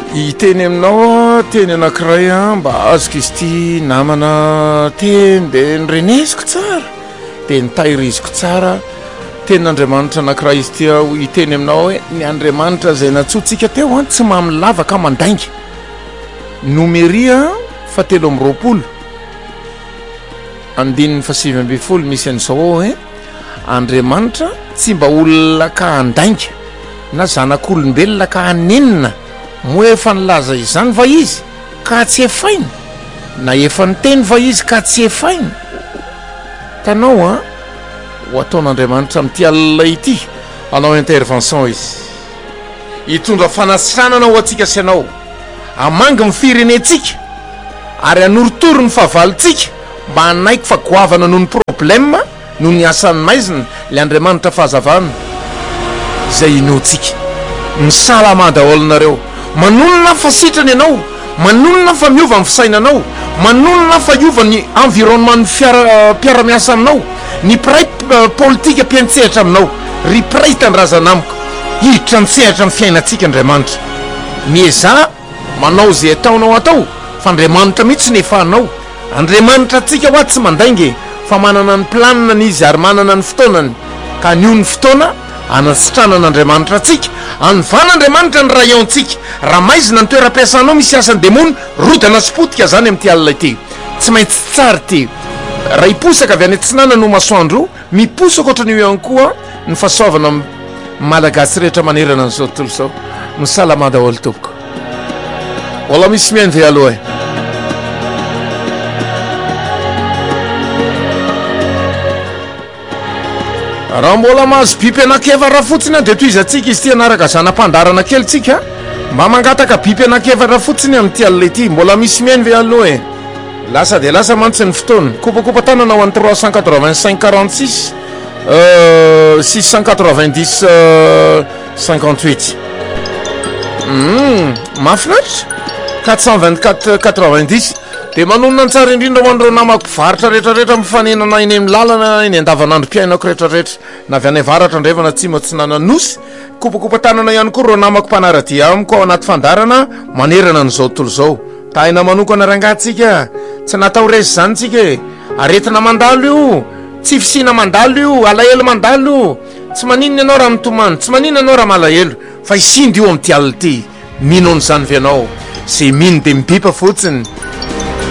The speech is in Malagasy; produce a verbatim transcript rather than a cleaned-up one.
iteny aminao teny anankiray a mba azoko izy ty namana teny dia nyrenesiko tsara dia nitahiriziko tsara tenin'Andriamanitra anankiray izy ty aho iteny aminao hoe ny Andriamanitra izay natsotsika teo a tsy mamilavaka mandainga nomeria fatelo amby roapolo andininy fasivy amby folo misy an'izao hoe Andriamanitra tsy mba olona ka handainga na zanak'olombelona ka hanenina moa efa nilaza izany va izy ka tsy efaina na efa niteny va izy ka tsy efaina tanao a ho ataon'Andriamanitra amin'ity alina ity anao intervention izy hitondra fanasranana ho antsika sy anao amangy ny firenetsika ary anorotoro ny fahavalontsika mba hanaiky fa goavana noho ny problème noho ny asan'ny maizina le Andriamanitra fahazavana izay inontsika misalama daholinareo manonona fa sitrany ianao manonona fa miova amin'ny fisainanao manonona fa iova ny environnement ny fiara mpiara-miasa aminao ny piray politika mpiantsehatra aminao ry piray tandrazana amiko hiditra nitsehatra ny fiainantsika Andriamanitra mieza manao zay ataonao atao fa Andriamanitra mihitsy nefanao Andriamanitra atsika ho aty tsy mandainge fa manana ny planina n'izy ary manana ny fotoanany ka nio ny fotoana anasitranan'Andriamanitra atsika anovan'Andriamanitra ny rayontsika raha maizina ny toeram-piasanao misy asan'ny demony rodana sipotika zany amin'ity alina ity tsy maintsy tsara ty raha hiposaka avy any antsinana no masoandro miposaka ohatran'io ihany koa ny fahasoavana malagasy rehetra manerana n'izao tontolo izao misalama daholo tompoko wala misy mihaino ve aloha e raha mbola mahazo biby anakevatra fotsiny dia toizatsika izy ty anaraka zanam-pandarana kely tsika mba mangataka biby anakevatra fotsiny amin'ity alina ity mbola misy mihaino ve aloha e lasa dia lasa mantsy ny fotoana kopakopa tanana ho an'ny trois cent quatre-vingt-cinq quarante-six euh, six cent quatre-vingt-dix euh, cinquante-huit mm, mafinaritra quatre cent vingt-quatre quatre-vingt-dix dia manonona ny tsara indrindra ho an'ireo namako mpivarotra rehetrarehetra mifanenana eny amin'ny lalana eny andavanandro mpiainako rehetrarehetra na avy any avaratra ndrevana tsy mo tsy nananosy kopakopa tanana ihany koa ireo namako mpanaradia amiko ao anaty fandarana manerana n'izao tontolo izao taina manokana rangatsika tsy natao resy zany tsika e aretina mandalo io tsy fisina mandalo io alahelo mandalo io tsy maninona ianao raha mitomany tsy maninona ianao raha malahelo fa isindry io amin'ity alina ity mino n'izany ve ianao zay mino dia mibipa fotsiny